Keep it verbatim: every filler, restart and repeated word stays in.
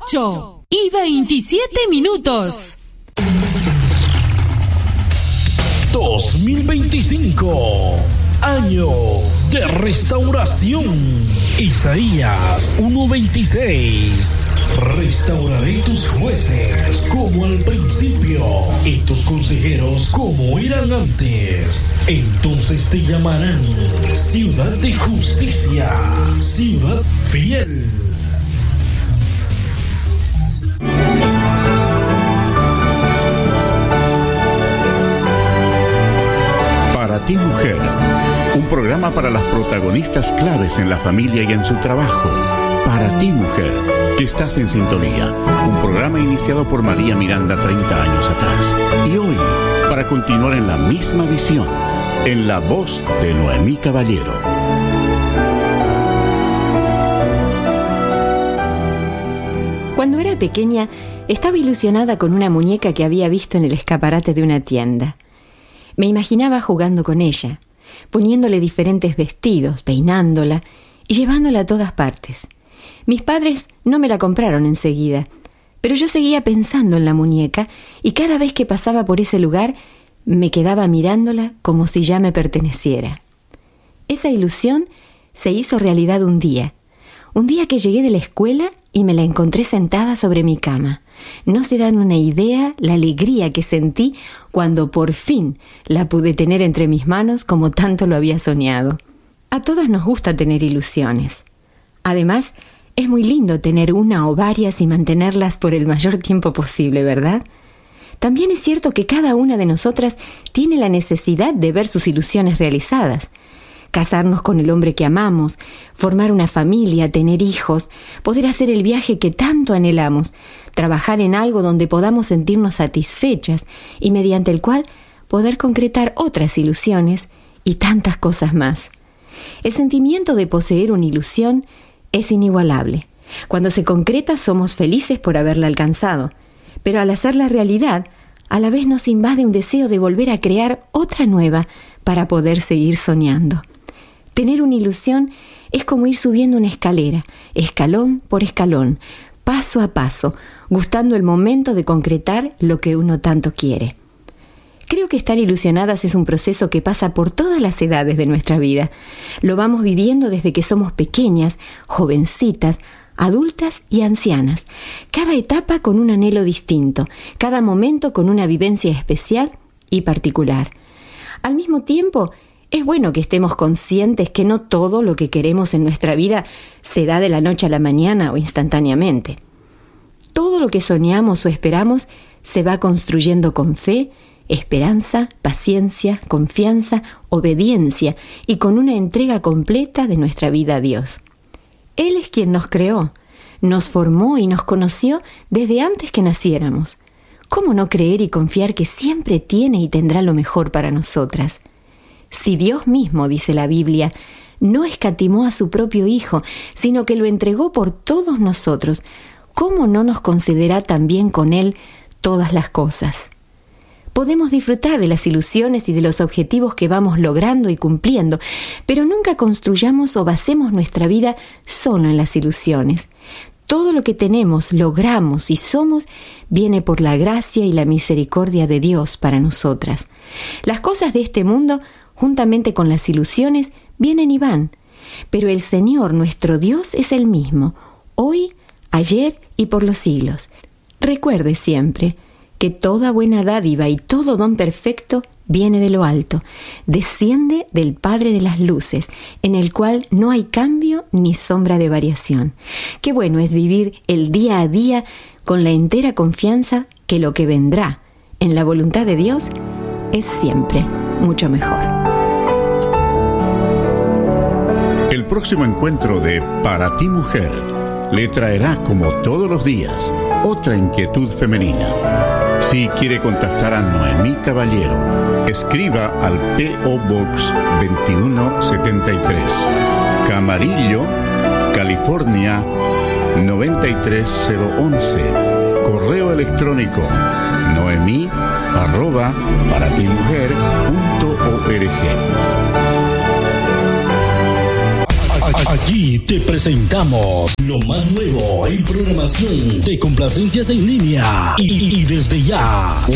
ocho y veintisiete minutos. dos mil veinticinco, año de restauración. Isaías uno veintiséis. Restauraré tus jueces como al principio y tus consejeros como eran antes. Entonces te llamarán ciudad de justicia, ciudad fiel. Para ti, mujer, un programa para las protagonistas claves en la familia y en su trabajo. Para ti, mujer, que estás en sintonía. Un programa iniciado por María Miranda treinta años atrás. Y hoy, para continuar en la misma visión, en la voz de Noemí Caballero. Cuando era pequeña, estaba ilusionada con una muñeca que había visto en el escaparate de una tienda. Me imaginaba jugando con ella, poniéndole diferentes vestidos, peinándola y llevándola a todas partes. Mis padres no me la compraron enseguida, pero yo seguía pensando en la muñeca y cada vez que pasaba por ese lugar me quedaba mirándola como si ya me perteneciera. Esa ilusión se hizo realidad un día, un día que llegué de la escuela y me la encontré sentada sobre mi cama. No se dan una idea la alegría que sentí cuando por fin la pude tener entre mis manos como tanto lo había soñado. A todas nos gusta tener ilusiones. Además, es muy lindo tener una o varias y mantenerlas por el mayor tiempo posible, ¿verdad? También es cierto que cada una de nosotras tiene la necesidad de ver sus ilusiones realizadas. Casarnos con el hombre que amamos, formar una familia, tener hijos, poder hacer el viaje que tanto anhelamos, trabajar en algo donde podamos sentirnos satisfechas y mediante el cual poder concretar otras ilusiones y tantas cosas más. El sentimiento de poseer una ilusión es inigualable. Cuando se concreta somos felices por haberla alcanzado, pero al hacerla realidad, a la vez nos invade un deseo de volver a crear otra nueva para poder seguir soñando. Tener una ilusión es como ir subiendo una escalera, escalón por escalón, paso a paso, gustando el momento de concretar lo que uno tanto quiere. Creo que estar ilusionadas es un proceso que pasa por todas las edades de nuestra vida. Lo vamos viviendo desde que somos pequeñas, jovencitas, adultas y ancianas. Cada etapa con un anhelo distinto, cada momento con una vivencia especial y particular. Al mismo tiempo, es bueno que estemos conscientes que no todo lo que queremos en nuestra vida se da de la noche a la mañana o instantáneamente. Todo lo que soñamos o esperamos se va construyendo con fe, esperanza, paciencia, confianza, obediencia y con una entrega completa de nuestra vida a Dios. Él es quien nos creó, nos formó y nos conoció desde antes que naciéramos. ¿Cómo no creer y confiar que siempre tiene y tendrá lo mejor para nosotras? Si Dios mismo, dice la Biblia, no escatimó a su propio Hijo, sino que lo entregó por todos nosotros, ¿cómo no nos concederá también con Él todas las cosas? Podemos disfrutar de las ilusiones y de los objetivos que vamos logrando y cumpliendo, pero nunca construyamos o basemos nuestra vida solo en las ilusiones. Todo lo que tenemos, logramos y somos viene por la gracia y la misericordia de Dios para nosotras. Las cosas de este mundo, juntamente con las ilusiones, vienen y van, pero el Señor, nuestro Dios, es el mismo, hoy, ayer y por los siglos. Recuerde siempre que toda buena dádiva y todo don perfecto viene de lo alto, desciende del Padre de las luces, en el cual no hay cambio ni sombra de variación. Qué bueno es vivir el día a día con la entera confianza que lo que vendrá en la voluntad de Dios es siempre mucho mejor. El próximo encuentro de Para ti, mujer le traerá, como todos los días, otra inquietud femenina. Si quiere contactar a Noemí Caballero, escriba al P O Box veintiuno setenta y tres, Camarillo, California noventa y tres cero once. Correo electrónico noemí arroba paratimujer punto org. Aquí te presentamos lo más nuevo en programación de complacencias en línea y, y desde ya